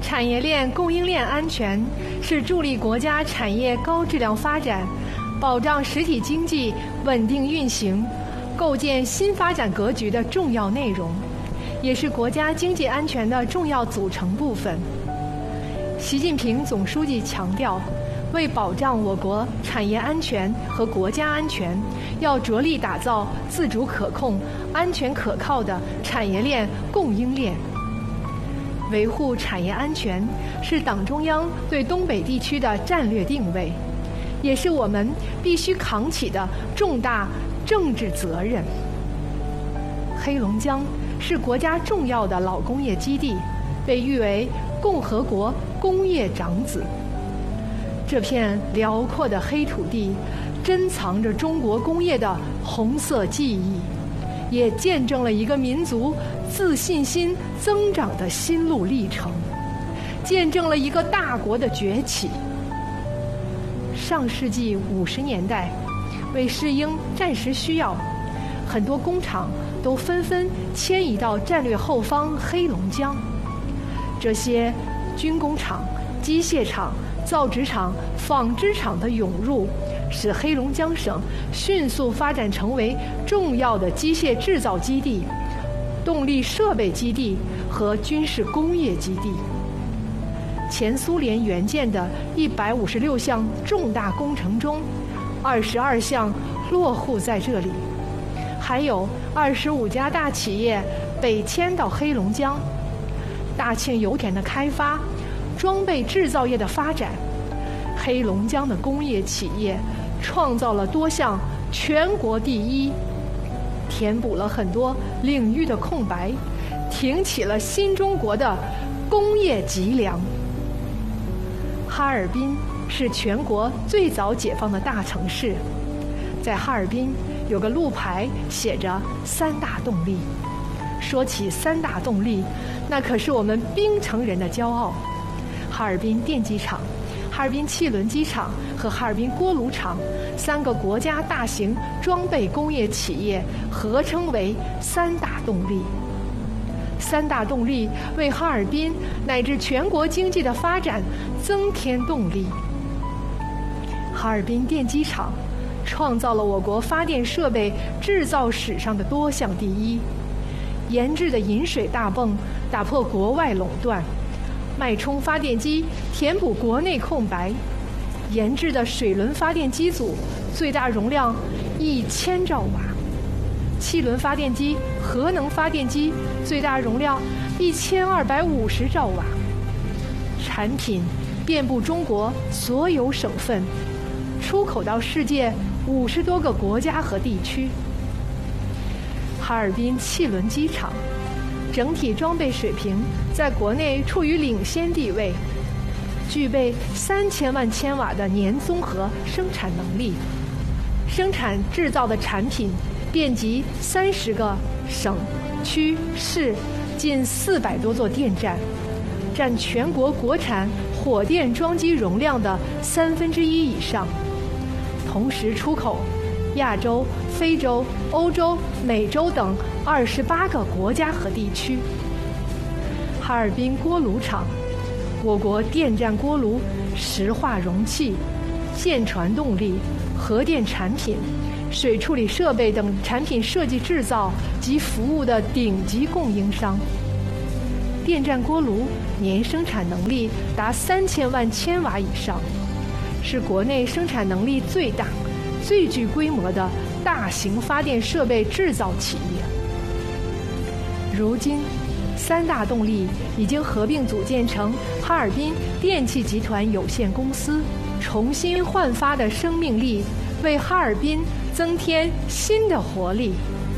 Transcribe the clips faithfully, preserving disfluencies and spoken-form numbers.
产业链供应链安全是助力国家产业高质量发展、保障实体经济稳定运行、构建新发展格局的重要内容，也是国家经济安全的重要组成部分。习近平总书记强调，为保障我国产业安全和国家安全，要着力打造自主可控、安全可靠的产业链供应链。维护产业安全是党中央对东北地区的战略定位，也是我们必须扛起的重大政治责任。黑龙江是国家重要的老工业基地，被誉为共和国工业长子。这片辽阔的黑土地珍藏着中国工业的红色记忆，也见证了一个民族自信心增长的心路历程，见证了一个大国的崛起。上世纪五十年代，为适应战时需要，很多工厂都纷纷迁移到战略后方黑龙江。这些军工厂、机械厂、造纸厂、纺织厂的涌入，使黑龙江省迅速发展成为重要的机械制造基地、动力设备基地和军事工业基地。前苏联援建的一百五十六项重大工程中，二十二项落户在这里，还有二十五家大企业北迁到黑龙江。大庆油田的开发，装备制造业的发展，黑龙江的工业企业创造了多项全国第一，填补了很多领域的空白，挺起了新中国的工业脊梁。哈尔滨是全国最早解放的大城市，在哈尔滨有个路牌写着三大动力。说起三大动力，那可是我们槟城人的骄傲。哈尔滨电机厂、哈尔滨汽轮机厂和哈尔滨锅炉厂三个国家大型装备工业企业合称为三大动力。三大动力为哈尔滨乃至全国经济的发展增添动力。哈尔滨电机厂创造了我国发电设备制造史上的多项第一，研制的引水大泵打破国外垄断，脉冲发电机填补国内空白，研制的水轮发电机组最大容量一千兆瓦，气轮发电机、核能发电机最大容量一千二百五十兆瓦，产品遍布中国所有省份，出口到世界五十多个国家和地区。哈尔滨汽轮机厂整体装备水平在国内处于领先地位，具备三千万千瓦的年综合生产能力，生产制造的产品遍及三十个省区市，近四百多座电站，占全国国产火电装机容量的三分之一以上，同时出口亚洲、非洲、欧洲、美洲等二十八个国家和地区。哈尔滨锅炉厂，我国电站锅炉、石化容器、线传动力、核电产品、水处理设备等产品设计制造及服务的顶级供应商。电站锅炉年生产能力达三千万千瓦以上，是国内生产能力最大、最具规模的大型发电设备制造企业。如今，三大动力已经合并组建成哈尔滨电气集团有限公司，重新焕发的生命力为哈尔滨增添新的活力。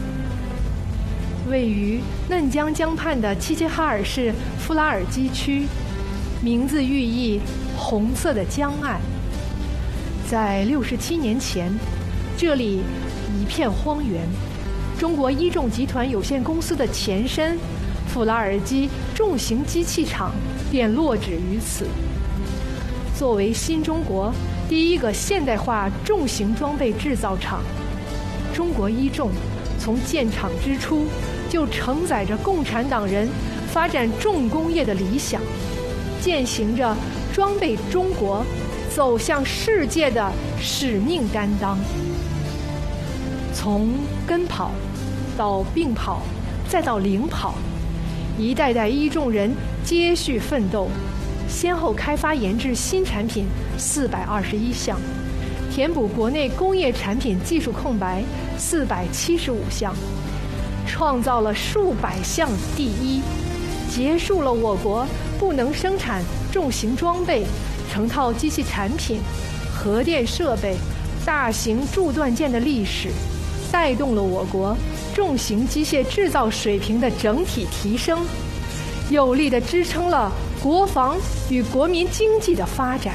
位于嫩江江畔的齐齐哈尔市富拉尔基区，名字寓意红色的江岸。在六十七年前，这里一片荒原，中国一重集团有限公司的前身富拉尔基重型机器厂便落址于此。作为新中国第一个现代化重型装备制造厂，中国一重从建厂之初就承载着共产党人发展重工业的理想， 践行着装备中国走向世界的使命担当。从跟跑到并跑再到领跑，一代代一众人接续奋斗，先后开发研制新产品四百二十一项，填补国内工业产品技术空白四百七十五项，创造了数百项第一，结束了我国不能生产重型装备、成套机器产品、核电设备、大型铸锻件的历史，带动了我国重型机械制造水平的整体提升，有力地支撑了国防与国民经济的发展。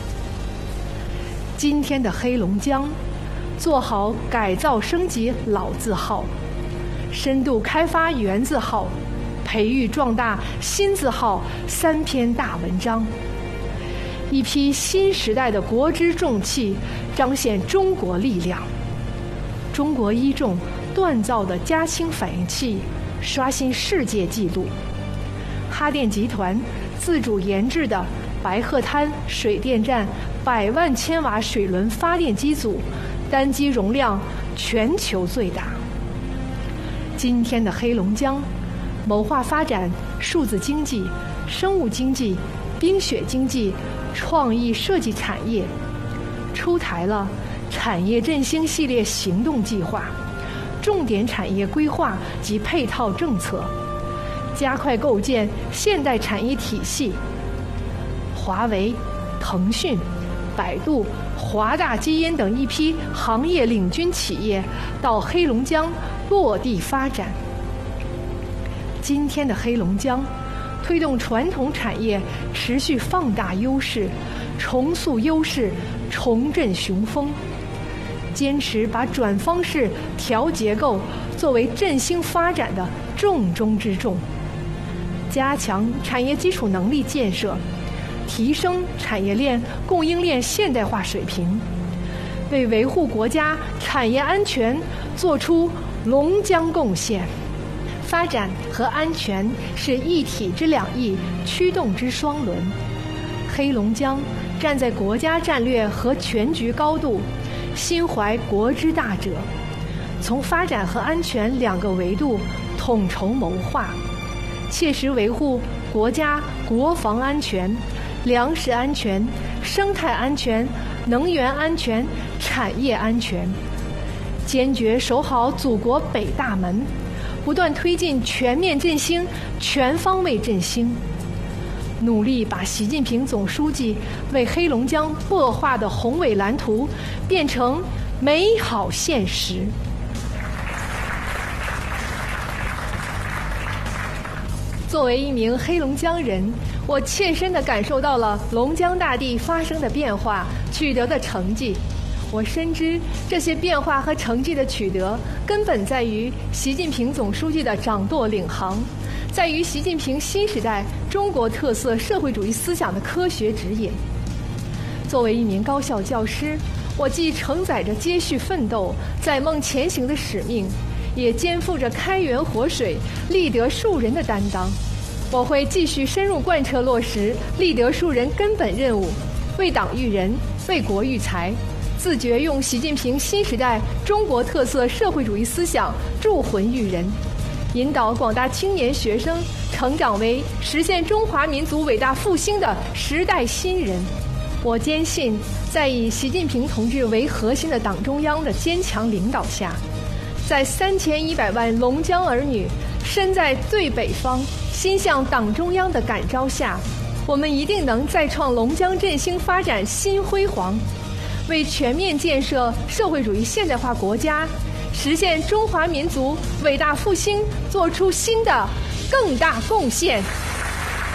今天的黑龙江，做好改造升级老字号，深度开发原字号，培育壮大新字号三篇大文章，一批新时代的国之重器，彰显中国力量。中国一重锻造的加氢反应器刷新世界纪录。哈电集团自主研制的白鹤滩水电站百万千瓦水轮发电机组，单机容量全球最大。今天的黑龙江，谋划发展数字经济、生物经济、冰雪经济、创意设计产业，出台了产业振兴系列行动计划、重点产业规划及配套政策，加快构建现代产业体系。华为、腾讯、百度、华大基因等一批行业领军企业到黑龙江落地发展。今天的黑龙江，推动传统产业持续放大优势，重塑优势，重振雄风。坚持把转方式、调结构作为振兴发展的重中之重，加强产业基础能力建设，提升产业链供应链现代化水平，为维护国家产业安全做出龙江贡献。发展和安全是一体之两翼，驱动之双轮。黑龙江站在国家战略和全局高度，心怀国之大者，从发展和安全两个维度统筹谋划，切实维护国家国防安全、粮食安全、生态安全、能源安全、产业安全，坚决守好祖国北大门，不断推进全面振兴、全方位振兴，努力把习近平总书记为黑龙江擘画的宏伟蓝图变成美好现实。作为一名黑龙江人，我切身地感受到了龙江大地发生的变化、取得的成绩。我深知这些变化和成绩的取得，根本在于习近平总书记的掌舵领航，在于习近平新时代中国特色社会主义思想的科学指引。作为一名高校教师，我既承载着接续奋斗、载梦前行的使命，也肩负着开源活水、立德树人的担当。我会继续深入贯彻落实立德树人根本任务，为党育人，为国育才，自觉用习近平新时代中国特色社会主义思想铸魂育人，引导广大青年学生成长为实现中华民族伟大复兴的时代新人。我坚信，在以习近平同志为核心的党中央的坚强领导下，在三千一百万龙江儿女身在最北方、心向党中央的感召下，我们一定能再创龙江振兴发展新辉煌，为全面建设社会主义现代化国家、实现中华民族伟大复兴做出新的更大贡献。